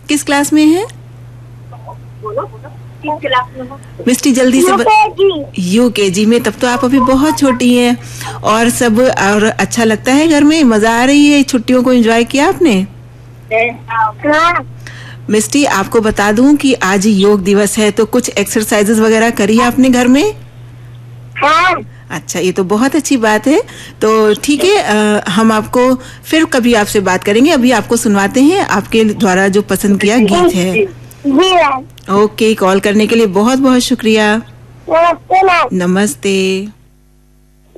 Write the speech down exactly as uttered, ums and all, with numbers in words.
किस क्लास में है? मिस्टी जल्दी से ब... यूकेजी में। तब तो आप अभी बहुत छोटी हैं। और सब और अच्छा लगता है घर में? मजा आ रही है? छुट्टियों को एंजॉय किया आपने? हाँ। मिस्टी आपको बता दूं कि आज योग दिवस है, तो कुछ एक्सरसाइजेस वगैरह करी आपने घर में? हाँ। अच्छा, ये तो बहुत अच्छी बात है। तो ठीक है, हम आपको फिर कभी आपसे बात करेंगे। अभी आपको सुनवाते हैं आपके द्वारा जो पसंद किया गीत है। जी मैम। ओके, कॉल करने के लिए बहुत बहुत शुक्रिया। नमस्ते मैम। नमस्ते।